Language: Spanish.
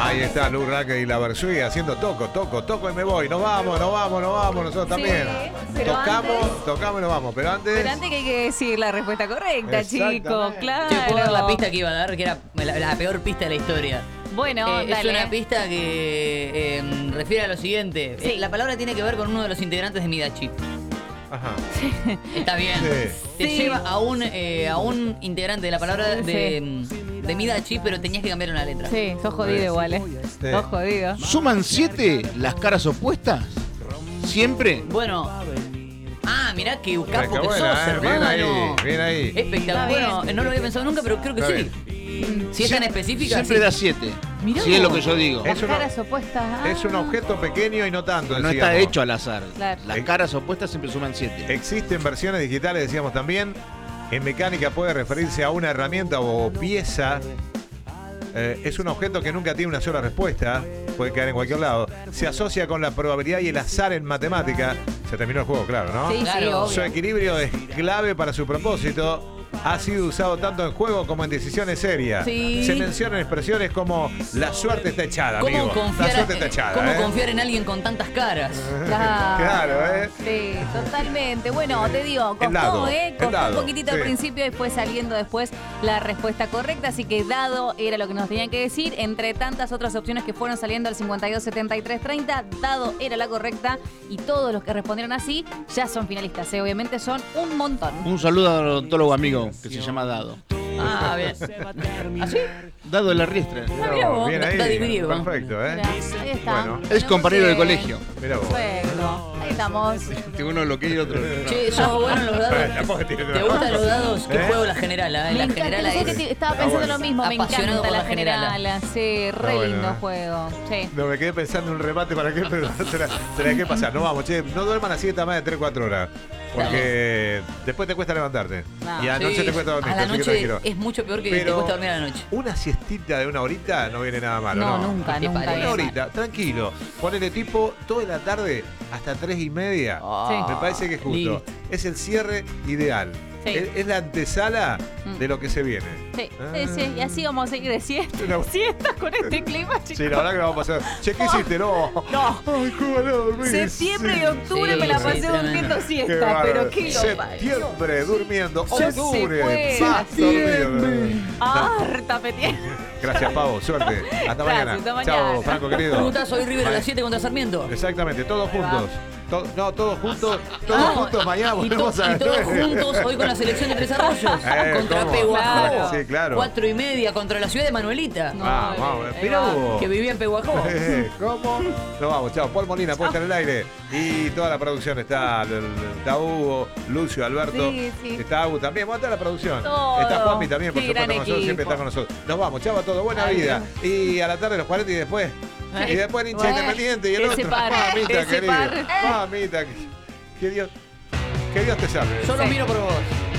Ahí está Lu Raque y la Versuit haciendo toco y me voy. Nos vamos, nosotros también. Tocamos y nos vamos. Pero antes que hay que decir la respuesta correcta, chicos. Claro. Yo puedo dar la pista que iba a dar, que era la peor pista de la historia. Bueno, es dale. una pista que refiere a lo siguiente. Sí. La palabra tiene que ver con uno de los integrantes de Midachi. Ajá. Está bien. Sí. Te Sí. lleva a un integrante de la palabra de Midachi, pero tenías que cambiar una letra. Sí, sos jodido igual, Sí. Sos jodido. ¿Suman 7 las caras opuestas? ¿Siempre? Bueno. Mirá qué capo que Buena, sos, hermano. Bien ahí. Espectacular. Está Bueno, bien. no lo había pensado nunca, pero creo que Está sí. Si es tan específica, Siempre sí. da 7. Mirá Si es lo vos. que yo digo. Es una- Caras opuestas. Es un objeto pequeño y no tanto. No decíamos. está hecho al azar. Claro. Las caras opuestas siempre suman 7. Existen versiones digitales, decíamos también. En mecánica puede referirse a una herramienta o pieza. Es un objeto que nunca tiene una sola respuesta. Puede caer en cualquier lado. Se asocia con la probabilidad y el azar en matemática. Se terminó el juego, claro, ¿no? Sí, Claro. Su obvio. equilibrio es clave para su propósito. Ha sido usado tanto en juego como en decisiones serias. Sí. Se mencionan expresiones como la suerte está echada, amigo. La suerte está echada. ¿Cómo confiar en alguien con tantas caras? Claro, ¿eh? Sí, totalmente. Bueno, te digo, El dado, costó, el Costó dado, un poquitito al sí. principio y fue saliendo después la respuesta correcta. Así que dado era lo que nos tenían que decir. Entre tantas otras opciones que fueron saliendo al 52, 73, 30, dado era la correcta. Y todos los que respondieron así ya son finalistas. Obviamente son un montón. Un saludo al odontólogo amigo que se llama Dado. Bien. ¿Así? Dado de la Riestra. Mirá vos, Bien ahí. está dividido. Perfecto, ¿eh? Mirá, ahí está. Bueno. Es Tenemos compañero de que- colegio. Mirá vos. Perfecto. Ahí estamos. Uno lo que y otro. Che, sos bueno en los dados. Tampoco tiene ¿Te gustan los dados? ¿Qué ¿Eh? juego la generala? Me La encanta, generala ¿sabes es... qué? Estaba Está pensando bueno. lo mismo, me Apasionado encanta por la la generala. generala. Sí, re Está lindo bueno, juego. Sí. No, me quedé pensando en un remate para qué, pero te la dejé pasar. No vamos, che, no duerman así de más de 3-4 horas. Porque después te cuesta levantarte. No. Y anoche Sí, te cuesta dormir, a la así que noche tranquilo. es mucho peor que te Pero cuesta dormir a la noche. una siestita de una horita no viene nada malo, No, ¿no? nunca, ¿Qué nunca. parece? Una viene horita, tranquilo. Ponele tipo toda la tarde hasta 3:30. Ah, Me parece que es justo. listo. Es el cierre ideal. Sí. Es la antesala de lo que se viene. Sí, Ah. sí. Y así vamos a seguir de siesta, No. siesta con este clima, chicos. Sí, la verdad que lo vamos a pasar. Che, ¿qué hiciste? No. No. Ay, cómo no dormí. Septiembre y Sí. octubre Sí, me la sí, pasé tremendo. durmiendo Qué siesta, bárbaro. pero qué lo parió. Septiembre durmiendo. Ya se Octubre. fue. Más dormido. Harta petiendo. Gracias, Pavo. Suerte. Hasta mañana. Hasta mañana. Chao, Franco querido. Gustazo hoy River a las 7 contra Sarmiento. Exactamente, todos juntos. Todos juntos. Todos No, juntos mañana y, volvemos a y todos juntos hoy con la selección de Tres Arroyos. Contra ¿cómo? Pehuajó. Claro. Sí, claro. 4:30 contra la ciudad de Manuelita. No, Vamos, ahí mirá va. vos. Que vivía en Pehuajó. ¿Cómo? Nos vamos, chao. Paul Molina, puesta en el aire. Y toda la producción está Hugo, Lucio, Alberto. Sí. Está Agu también. Bueno, toda la producción. Todo. Está Juanpi también, por Qué supuesto, gran con nosotros. Siempre equipo. está con nosotros. Nos vamos, chao a todos. Buena Ay, vida. Y a la tarde los 40 y después. Y después el hincha Bueno, independiente y el ese otro. par, Mamita, ese querido. par. Mamita. Que Dios te salve. Yo lo Sí. miro por vos.